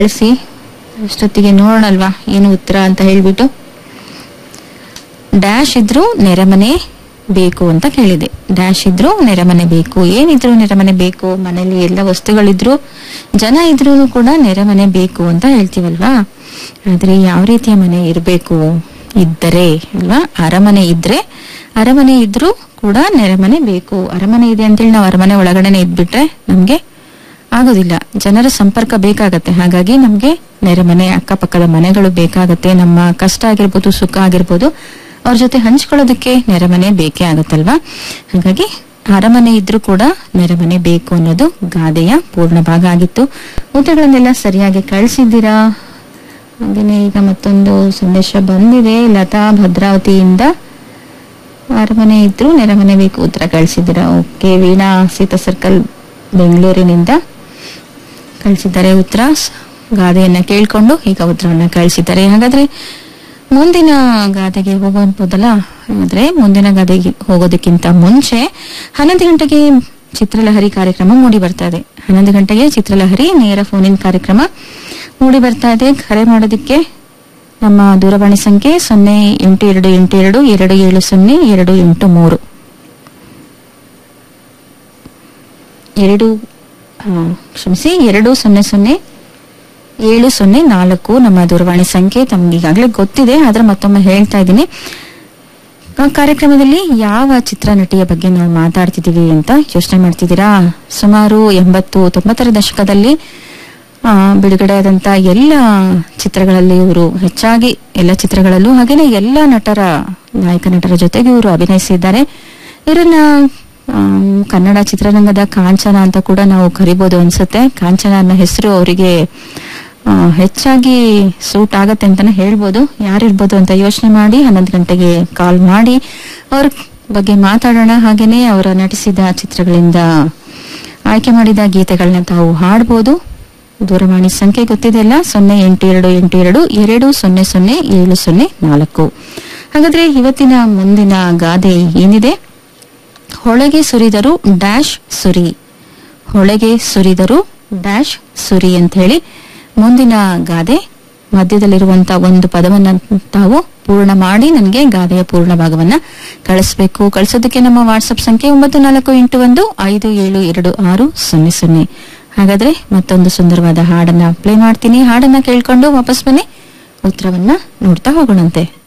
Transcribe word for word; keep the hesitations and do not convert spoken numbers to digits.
ಕಳಿಸಿ. ಅಷ್ಟೊತ್ತಿಗೆ ನೋಡೋಣಲ್ವಾ ಏನು ಉತ್ತರ ಅಂತ ಹೇಳ್ಬಿಟ್ಟು. ಡ್ಯಾಶ್ ಇದ್ರು ನೆರೆಮನೆ ಬೇಕು ಅಂತ ಕೇಳಿದೆ. ಡ್ಯಾಶ್ ಇದ್ರು ನೆರೆಮನೆ ಬೇಕು. ಏನಿದ್ರು ನೆರೆಮನೆ ಬೇಕು? ಮನೇಲಿ ಎಲ್ಲ ವಸ್ತುಗಳಿದ್ರು, ಜನ ಇದ್ರೂ ಕೂಡ ನೆರೆಮನೆ ಬೇಕು ಅಂತ ಹೇಳ್ತೀವಲ್ವಾ. ಆದ್ರೆ ಯಾವ ರೀತಿಯ ಮನೆ ಇರಬೇಕು? ಇದ್ದರೆ ಅಲ್ವಾ, ಅರಮನೆ ಇದ್ರೆ, ಅರಮನೆ ಇದ್ರೂ ಕೂಡ ನೆರೆಮನೆ ಬೇಕು. ಅರಮನೆ ಇದೆ ಅಂತೇಳಿ ನಾವು ಅರಮನೆ ಒಳಗಡೆನೆ ಇದ್ಬಿಟ್ರೆ ನಮ್ಗೆ ಆಗೋದಿಲ್ಲ. ಜನರ ಸಂಪರ್ಕ ಬೇಕಾಗತ್ತೆ. ಹಾಗಾಗಿ ನಮ್ಗೆ ನೆರೆಮನೆ, ಅಕ್ಕಪಕ್ಕದ ಮನೆಗಳು ಬೇಕಾಗತ್ತೆ. ನಮ್ಮ ಕಷ್ಟ ಆಗಿರ್ಬೋದು, ಸುಖ ಆಗಿರ್ಬೋದು, ಅವ್ರ ಜೊತೆ ಹಂಚ್ಕೊಳ್ಳೋದಕ್ಕೆ ನೆರೆಮನೆ ಬೇಕೇ ಆಗತ್ತಲ್ವಾ. ಹಾಗಾಗಿ ಅರಮನೆ ಇದ್ರೂ ಕೂಡ ನೆರೆಮನೆ ಬೇಕು ಅನ್ನೋದು ಗಾದೆಯ ಪೂರ್ಣ ಭಾಗ ಆಗಿತ್ತು. ಉತ್ತರಗಳನ್ನೆಲ್ಲ ಸರಿಯಾಗಿ ಕಳಿಸಿದ್ದೀರಾ. ಹಾಗೇನೆ ಈಗ ಮತ್ತೊಂದು ಸಂದೇಶ ಬಂದಿದೆ ಲತಾ ಭದ್ರಾವತಿಯಿಂದ. ಅರಮನೆ ಇದ್ರು ನೆರೆಮನೆ ಬೇಕು ಉತ್ತರ ಕಳಿಸಿದ್ದೀರಾ. ಓಕೆ. ವೀಣಾ ಸೀತಾ ಸರ್ಕಲ್ ಬೆಂಗಳೂರಿನಿಂದ ಕಳಿಸಿದ್ದಾರೆ ಉತ್ತರ. ಗಾದೆಯನ್ನ ಕೇಳ್ಕೊಂಡು ಈಗ ಉತ್ತರವನ್ನ ಕಳಿಸಿದ್ದಾರೆ. ಹಾಗಾದ್ರೆ ಮುಂದಿನ ಗಾದೆಗೆ ಹೋಗಬಹುದಲ್ಲ? ಆದ್ರೆ ಮುಂದಿನ ಗಾದೆಗೆ ಹೋಗೋದಕ್ಕಿಂತ ಮುಂಚೆ ಹನ್ನೊಂದು ಗಂಟೆಗೆ ಚಿತ್ರಲಹರಿ ಕಾರ್ಯಕ್ರಮ ಮೂಡಿ ಬರ್ತಾ ಇದೆ. ಹನ್ನೊಂದು ಗಂಟೆಗೆ ಚಿತ್ರಲಹರಿ ನೇರ ಫೋನ್ ಇನ್ ಕಾರ್ಯಕ್ರಮ ಮೂಡಿ ಬರ್ತಾ ಇದೆ. ಕರೆ ಮಾಡೋದಕ್ಕೆ ನಮ್ಮ ದೂರವಾಣಿ ಸಂಖ್ಯೆ ಸೊನ್ನೆ ಎಂಟು ಎರಡು ಎಂಟು ಎರಡು ಎರಡು ಏಳು ಸೊನ್ನೆ ಎರಡು ಎಂಟು ಮೂರು ಎರಡು ಕ್ಷಮಿಸಿ ಎರಡು ಸೊನ್ನೆ ಸೊನ್ನೆ ಏಳು ಸೊನ್ನೆ ನಾಲ್ಕು ನಮ್ಮ ದೂರವಾಣಿ ಸಂಖ್ಯೆ. ತಮ್ಗೆ ಈಗಾಗಲೇ ಗೊತ್ತಿದೆ, ಆದ್ರೆ ಮತ್ತೊಮ್ಮೆ ಹೇಳ್ತಾ ಇದ್ದೀನಿ. ಕಾರ್ಯಕ್ರಮದಲ್ಲಿ ಯಾವ ಚಿತ್ರ ನಟಿಯ ಬಗ್ಗೆ ನಾವು ಮಾತಾಡ್ತಿದೀವಿ ಅಂತ ಯೋಚನೆ ಮಾಡ್ತಿದ್ದೀರಾ? ಸುಮಾರು ಎಂಬತ್ತು ತೊಂಬತ್ತರ ದಶಕದಲ್ಲಿ ಆ ಬಿಡುಗಡೆ ಆದಂತ ಎಲ್ಲ ಚಿತ್ರಗಳಲ್ಲಿ ಇವರು ಹೆಚ್ಚಾಗಿ ಎಲ್ಲ ಚಿತ್ರಗಳಲ್ಲೂ ಹಾಗೇನೆ ಎಲ್ಲ ನಟರ ನಾಯಕ ನಟರ ಜೊತೆಗೆ ಇವರು ಅಭಿನಯಿಸಿದ್ದಾರೆ. ಇವರನ್ನ ಕನ್ನಡ ಚಿತ್ರರಂಗದ ಕಾಂಚನ ಅಂತ ಕೂಡ ನಾವು ಕರಿಬಹುದು ಅನ್ಸುತ್ತೆ. ಕಾಂಚನ ಅನ್ನೋ ಹೆಸರು ಅವರಿಗೆ ಹೆಚ್ಚಾಗಿ ಸೂಟ್ ಆಗತ್ತೆ ಅಂತಾನೆ ಹೇಳ್ಬೋದು. ಯಾರಿರ್ಬೋದು ಅಂತ ಯೋಚನೆ ಮಾಡಿ ಹನ್ನೊಂದು ಗಂಟೆಗೆ ಕಾಲ್ ಮಾಡಿ ಅವ್ರ ಬಗ್ಗೆ ಮಾತಾಡೋಣ. ಹಾಗೇನೆ ಅವರ ನಟಿಸಿದ ಚಿತ್ರಗಳಿಂದ ಆಯ್ಕೆ ಮಾಡಿದ ಗೀತೆಗಳನ್ನ ತಾವು ಹಾಡ್ಬೋದು. ದೂರವಾಣಿ ಸಂಖ್ಯೆ ಗೊತ್ತಿದೆಯಲ್ಲ, ಸೊನ್ನೆ ಎಂಟು ಎರಡು ಎಂಟು ಎರಡು ಎರಡು ಸೊನ್ನೆ ಸೊನ್ನೆ ಏಳು ಸೊನ್ನೆ ನಾಲ್ಕು. ಹಾಗಾದ್ರೆ ಇವತ್ತಿನ ಮುಂದಿನ ಗಾದೆ ಏನಿದೆ? ಹೊಳೆಗೆ ಸುರಿದರು ಡ್ಯಾಶ್ ಸುರಿ. ಹೊಳೆಗೆ ಸುರಿದರು ಡ್ಯಾಶ್ ಸುರಿ ಅಂತ ಹೇಳಿ ಮುಂದಿನ ಗಾದೆ. ಮಧ್ಯದಲ್ಲಿರುವಂತಹ ಒಂದು ಪದವನ್ನ ತಾವು ಪೂರ್ಣ ಮಾಡಿ ನನಗೆ ಗಾದೆಯ ಪೂರ್ಣ ಭಾಗವನ್ನ ಕಳಿಸ್ಬೇಕು. ಕಳಿಸೋದಕ್ಕೆ ನಮ್ಮ ವಾಟ್ಸ್ಆಪ್ ಸಂಖ್ಯೆ ಒಂಬತ್ತು ನಾಲ್ಕು ಎಂಟು ಒಂದು ಐದು ಏಳು ಎರಡು ಆರು ಸೊನ್ನೆ ಸೊನ್ನೆ. ಹಾಗಾದ್ರೆ ಮತ್ತೊಂದು ಸುಂದರವಾದ ಹಾಡನ್ನ ಪ್ಲೇ ಮಾಡ್ತೀನಿ. ಹಾಡನ್ನ ಕೇಳ್ಕೊಂಡು ವಾಪಸ್ ಬನ್ನಿ, ಉತ್ತರವನ್ನ ನೋಡ್ತಾ ಹೋಗೋಣಂತೆ.